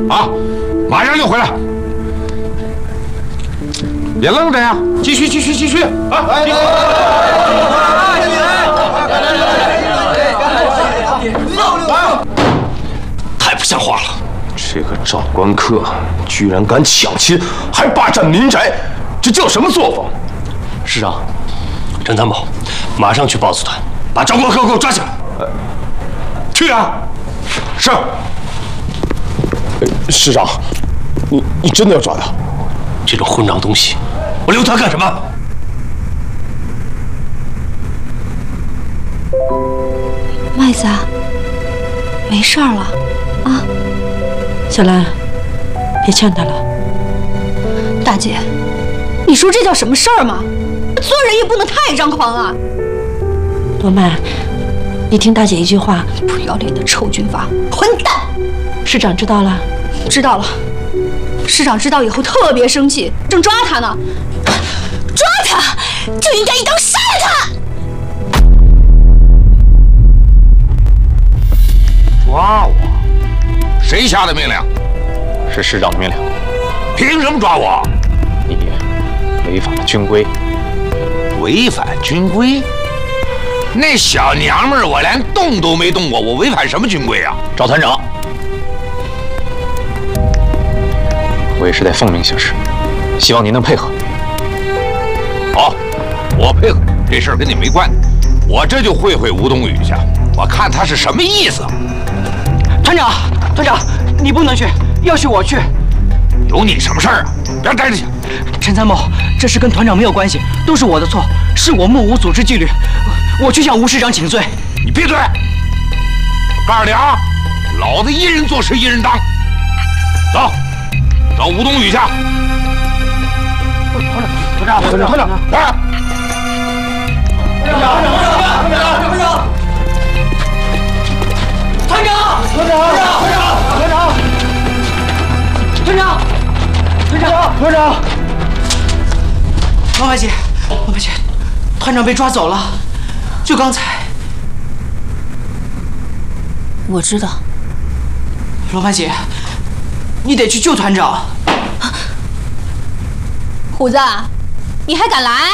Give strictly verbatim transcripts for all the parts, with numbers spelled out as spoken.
啊，马上就回来。别愣着呀，继续继续继续啊！继续。 太不像话了！这个赵官客居然敢抢亲，还霸占民宅，这叫什么作风？ 师长，陈参谋，马上去豹子团，把赵官客给我抓起来。 呃，去啊！是。师长，你你真的要抓他？ 这种混账东西，我留他干什么？ 麦子，没事儿了啊。 小兰，别劝他了。 大姐，你说这叫什么事儿吗？做人也不能太张狂啊！ 罗麦，你听大姐一句话。 不要脸的臭军阀，混蛋！ 师长知道了， 知道了。师长知道以后特别生气，正抓他呢。抓他就应该一刀杀了他！ 抓我？谁下的命令？ 是师长的命令。 凭什么抓我？ 你违反了军规。 违反军规？那小娘们儿我连动都没动过，我违反什么军规啊？ 赵团长，我也是在奉命行事，希望您能配合。 好，我配合，这事儿跟你没关。我这就会会吴冬雨去，我看他是什么意思。 团长，团长，你不能去，要去我去。 有你什么事儿啊？别待着去。 陈参谋，这事跟团长没有关系，都是我的错，是我目无组织纪律，我去向吴师长请罪。 你闭嘴！告诉你啊，老子一人做事一人当。走，找吴冬雨去。 团长，团长，团长，团长， 来。 团长，团长，团长，团长。团长，团长，团长，团长，团长，团长，团长，王白姐，王白姐，团长被抓走了，就刚才。 我知道。 罗白姐，你得去救团长。 虎子，你还敢来？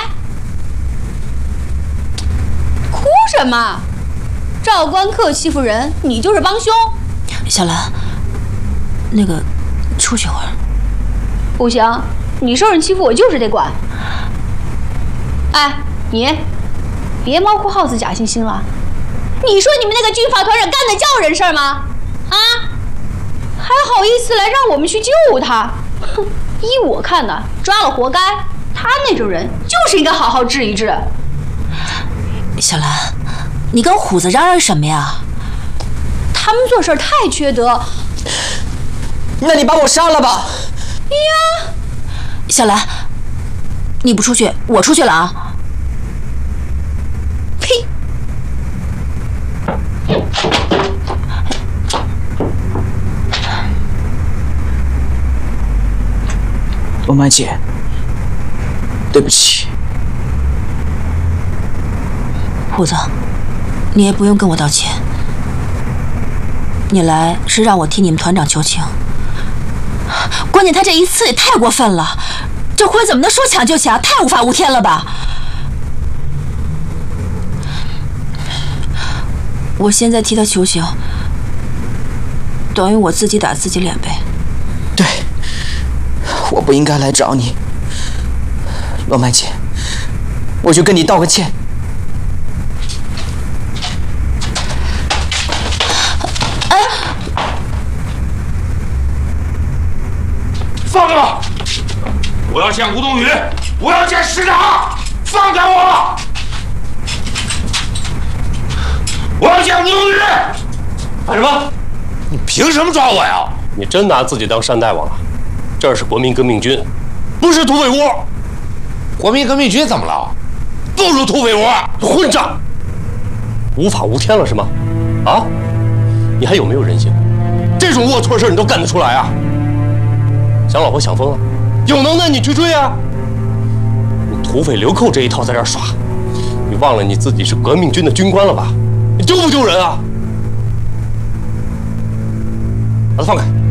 哭什么？赵官客欺负人，你就是帮凶。 小兰，那个，出去会儿。 不行，你受人欺负，我就是得管。哎，你，别猫哭耗子假惺惺了。你说你们那个军阀团长干的叫人事吗？啊，还好意思来让我们去救他？哼，依我看呢，抓了活该。他那种人就是应该好好治一治。 小兰，你跟虎子嚷嚷什么呀？ 他们做事太缺德。 那你把我杀了吧！ 呀， 小兰，你不出去，我出去了啊！ 呸！ 罗曼姐，对不起。 虎子，你也不用跟我道歉。你来是让我替你们团长求情，关键他这一次也太过分了，这回怎么能说抢就抢，太无法无天了吧？我现在替他求情，等于我自己打自己脸呗。 对，我不应该来找你，罗曼姐，我就跟你道个歉。 放开我！我要见吴冬雨，我要见师长，放开我！我要见吴冬雨！ 干什么？ 你凭什么抓我呀？ 你真拿自己当山大王了？这儿是国民革命军，不是土匪窝。 国民革命军怎么了？不如土匪窝！ 混账！无法无天了是吗？啊？你还有没有人性？这种龌龊事你都干得出来啊？想老婆想疯了，有能耐你去追啊！你土匪流寇这一套在这儿耍，你忘了你自己是革命军的军官了吧？你丢不丢人啊？把他放开！